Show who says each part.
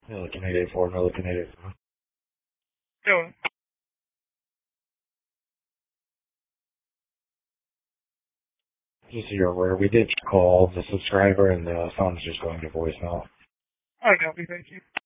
Speaker 1: Milliken 884, Milliken 884.
Speaker 2: Doing.
Speaker 1: Just so you're aware, we did call the subscriber and the phone's just going to voicemail.
Speaker 2: I copy, thank you.